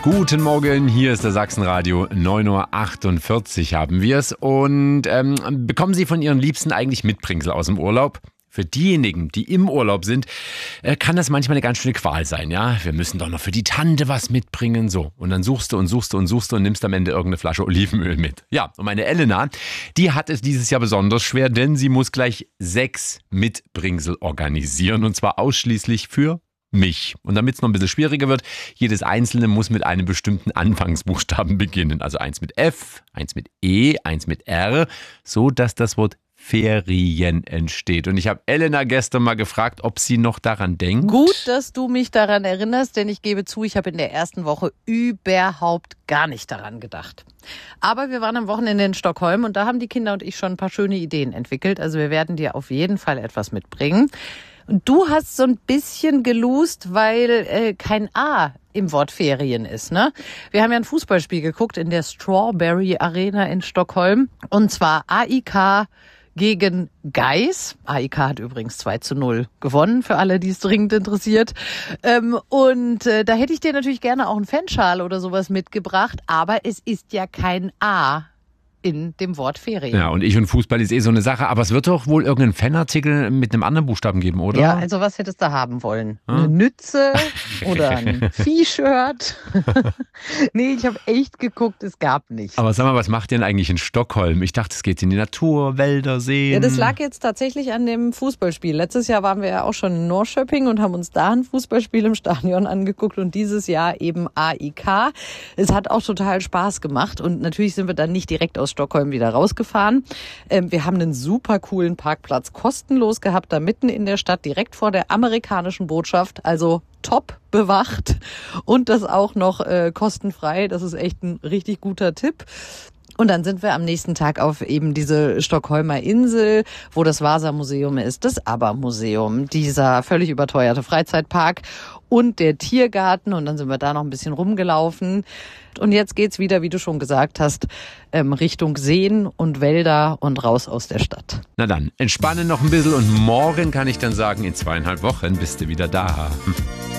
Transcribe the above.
Guten Morgen, hier ist der Sachsenradio, 9.48 Uhr haben wir es. Und bekommen Sie von Ihren Liebsten eigentlich Mitbringsel aus dem Urlaub? Für diejenigen, die im Urlaub sind, kann das manchmal eine ganz schöne Qual sein, ja. Wir müssen doch noch für die Tante was mitbringen, so. Und dann suchst du und nimmst am Ende irgendeine Flasche Olivenöl mit. Ja, und meine Elena, die hat es dieses Jahr besonders schwer, denn sie muss gleich 6 Mitbringsel organisieren und zwar ausschließlich für mich. Und damit es noch ein bisschen schwieriger wird, jedes einzelne muss mit einem bestimmten Anfangsbuchstaben beginnen. Also eins mit F, eins mit E, eins mit R, so dass das Wort Ferien entsteht. Und ich habe Elena gestern mal gefragt, ob sie noch daran denkt. Gut, dass du mich daran erinnerst, denn ich gebe zu, ich habe in der ersten Woche überhaupt gar nicht daran gedacht. Aber wir waren am Wochenende in Stockholm und da haben die Kinder und ich schon ein paar schöne Ideen entwickelt. Also wir werden dir auf jeden Fall etwas mitbringen. Und du hast so ein bisschen gelust, weil kein A im Wort Ferien ist, ne? Wir haben ja ein Fußballspiel geguckt in der Strawberry Arena in Stockholm. Und zwar AIK gegen Gais. AIK hat übrigens 2:0 gewonnen, für alle, die es dringend interessiert. Da hätte ich dir natürlich gerne auch einen Fanschal oder sowas mitgebracht, aber es ist ja kein A in dem Wort Ferien. Ja, und ich und Fußball ist so eine Sache, aber es wird doch wohl irgendeinen Fanartikel mit einem anderen Buchstaben geben, oder? Ja, also was hättest du haben wollen? Eine Nütze oder ein Vieh-Shirt? Nee, ich habe echt geguckt, es gab nichts. Aber sag mal, was macht ihr denn eigentlich in Stockholm? Ich dachte, es geht in die Natur, Wälder, Seen. Ja, das lag jetzt tatsächlich an dem Fußballspiel. Letztes Jahr waren wir ja auch schon in Norrköping und haben uns da ein Fußballspiel im Stadion angeguckt und dieses Jahr eben AIK. Es hat auch total Spaß gemacht und natürlich sind wir dann nicht direkt aus Stockholm wieder rausgefahren. Wir haben einen super coolen Parkplatz kostenlos gehabt, da mitten in der Stadt, direkt vor der amerikanischen Botschaft, also top bewacht und das auch noch kostenfrei. Das ist echt ein richtig guter Tipp. Und dann sind wir am nächsten Tag auf eben diese Stockholmer Insel, wo das Vasa-Museum ist, das ABBA-Museum, dieser völlig überteuerte Freizeitpark und der Tiergarten. Und dann sind wir da noch ein bisschen rumgelaufen. Und jetzt geht's wieder, wie du schon gesagt hast, Richtung Seen und Wälder und raus aus der Stadt. Na dann, entspannen noch ein bisschen und morgen kann ich dann sagen, in 2,5 Wochen bist du wieder da.